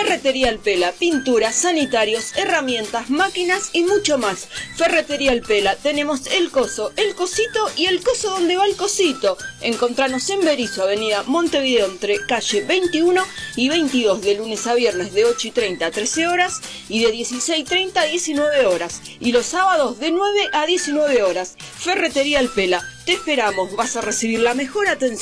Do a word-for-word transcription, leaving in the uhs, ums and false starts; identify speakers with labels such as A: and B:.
A: Ferretería El Pela, pinturas, sanitarios, herramientas, máquinas y mucho más. Ferretería El Pela, tenemos el coso, el cosito y el coso donde va el cosito. Encontranos en Berisso, avenida Montevideo, entre calle veintiuno y veintidós, de lunes a viernes de ocho y treinta a trece horas y de dieciséis y treinta a diecinueve horas. Y los sábados de nueve a diecinueve horas. Ferretería El Pela, te esperamos, vas a recibir la mejor atención.